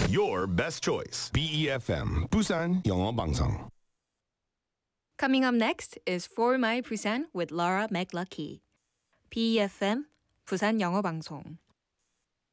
Your best choice. BEFM 부산 영어 방송. Coming up next is For My Busan with Laura McLucky. BEFM 부산 영어 방송.